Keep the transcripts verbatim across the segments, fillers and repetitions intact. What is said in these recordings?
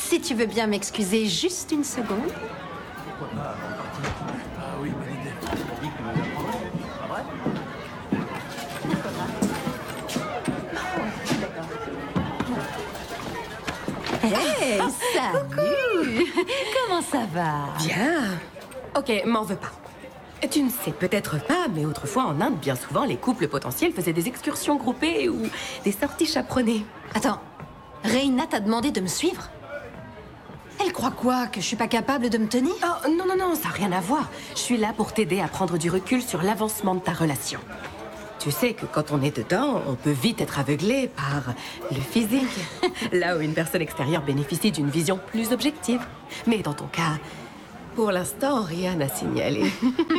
Si tu veux bien m'excuser juste une seconde. Hey, salut! Comment ça va? Bien. Ok, m'en veux pas. Tu ne sais peut-être pas, mais autrefois en Inde, bien souvent, les couples potentiels faisaient des excursions groupées ou des sorties chaperonnées. Attends, Reina t'a demandé de me suivre? Elle croit quoi? Que je suis pas capable de me tenir? Oh, non, non, non, ça n'a rien à voir. Je suis là pour t'aider à prendre du recul sur l'avancement de ta relation. Tu sais que quand on est dedans, on peut vite être aveuglé par le physique. Là où une personne extérieure bénéficie d'une vision plus objective. Mais dans ton cas, pour l'instant, rien à signaler.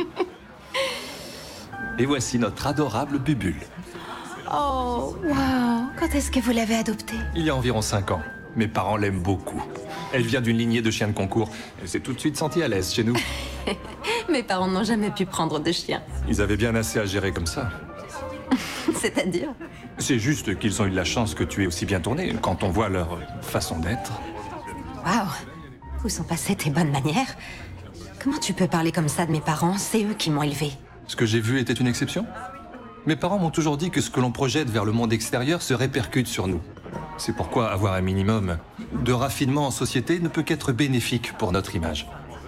Et voici notre adorable Bubule. Oh, waouh! Quand est-ce que vous l'avez adoptée? Il y a environ cinq ans. Mes parents l'aiment beaucoup. Elle vient d'une lignée de chiens de concours. Elle s'est tout de suite sentie à l'aise chez nous. Mes parents n'ont jamais pu prendre de chien. Ils avaient bien assez à gérer comme ça. C'est-à-dire? C'est juste qu'ils ont eu de la chance que tu aies aussi bien tourné quand on voit leur façon d'être. Waouh! Où sont passées tes bonnes manières? Comment tu peux parler comme ça de mes parents? C'est eux qui m'ont élevée. Ce que j'ai vu était une exception. Mes parents m'ont toujours dit que ce que l'on projette vers le monde extérieur se répercute sur nous. C'est pourquoi avoir un minimum de raffinement en société ne peut qu'être bénéfique pour notre image.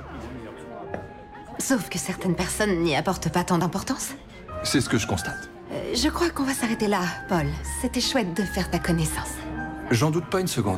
Sauf que certaines personnes n'y apportent pas tant d'importance. C'est ce que je constate. Euh, je crois qu'on va s'arrêter là, Paul. C'était chouette de faire ta connaissance. J'en doute pas une seconde.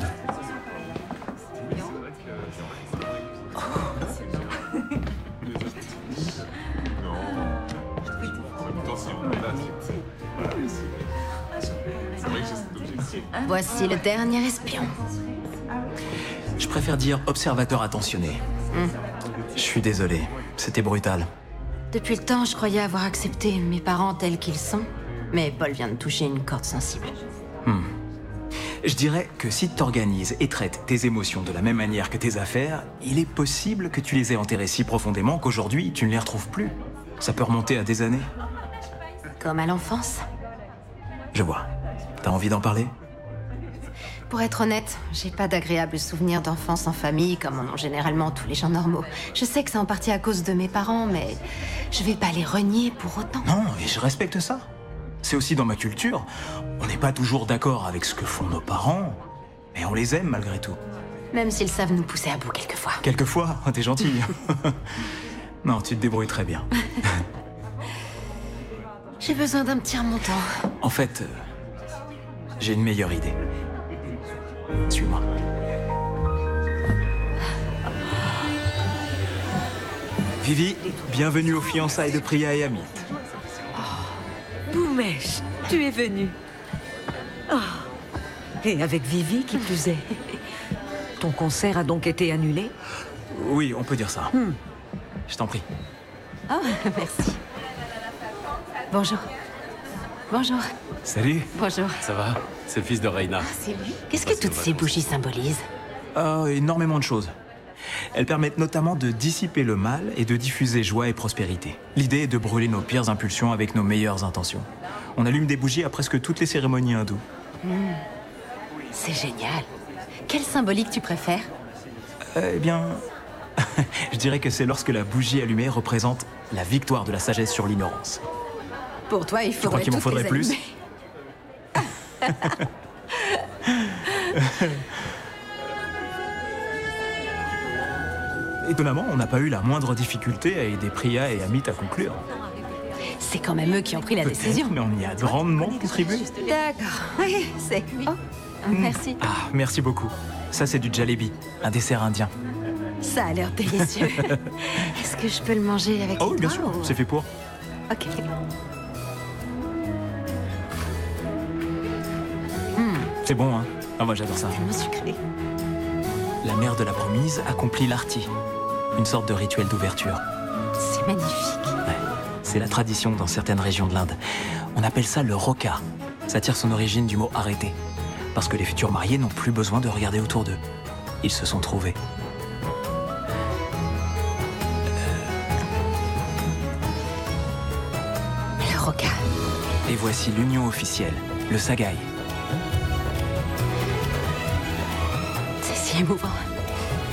Voici le dernier espion. Je préfère dire observateur attentionné. Mm. Je suis désolé, c'était brutal. Depuis le temps, je croyais avoir accepté mes parents tels qu'ils sont. Mais Paul vient de toucher une corde sensible. Hmm. Je dirais que si tu t'organises et traites tes émotions de la même manière que tes affaires, il est possible que tu les aies enterrées si profondément qu'aujourd'hui, tu ne les retrouves plus. Ça peut remonter à des années. Comme à l'enfance. Je vois. T'as envie d'en parler ? Pour être honnête, j'ai pas d'agréables souvenirs d'enfance en famille, comme en ont généralement tous les gens normaux. Je sais que c'est en partie à cause de mes parents, mais je vais pas les renier pour autant. Non, et je respecte ça. C'est aussi dans ma culture. On n'est pas toujours d'accord avec ce que font nos parents, mais on les aime malgré tout. Même s'ils savent nous pousser à bout quelquefois. Quelquefois, oh, t'es gentil. Non, tu te débrouilles très bien. J'ai besoin d'un petit remontant. En fait, euh, j'ai une meilleure idée. Suis-moi. Vivi, bienvenue aux fiançailles de Priya et Amit. Boumesh, tu es venu. Oh. Et avec Vivi, qui plus est. Ton concert a donc été annulé? Oui, on peut dire ça. Hmm. Je t'en prie. Oh, merci. Bonjour. Bonjour. Salut. Bonjour. Ça va? C'est le fils de Reina. Ah, c'est lui. Qu'est-ce que toutes ces bougies symbolisent? Euh, énormément de choses. Elles permettent notamment de dissiper le mal et de diffuser joie et prospérité. L'idée est de brûler nos pires impulsions avec nos meilleures intentions. On allume des bougies à presque toutes les cérémonies hindoues. Mmh. C'est génial. Quelle symbolique tu préfères? Euh, eh bien, je dirais que c'est lorsque la bougie allumée représente la victoire de la sagesse sur l'ignorance. Pour toi, il Tu crois faudrait qu'il m'en toutes faudrait les plus? allumer. Étonnamment, on n'a pas eu la moindre difficulté à aider Priya et Amit à conclure. C'est quand même eux qui ont pris la Peut-être, décision. mais on y a grandement contribué. D'accord. Oui, c'est... Oh, merci. Ah, merci beaucoup. Ça, c'est du jalebi, un dessert indien. Ça a l'air délicieux. Est-ce que je peux le manger avec Oh, les bien doigts sûr, ou- c'est fait pour. Ok. C'est bon, hein? Ah, moi, j'adore ça. Tellement sucré. La mère de la promise accomplit l'arti, une sorte de rituel d'ouverture. C'est magnifique. Ouais. C'est la tradition dans certaines régions de l'Inde. On appelle ça le roka. Ça tire son origine du mot arrêter. Parce que les futurs mariés n'ont plus besoin de regarder autour d'eux. Ils se sont trouvés. Le roca. Et voici l'union officielle, le sagaï. C'est si émouvant.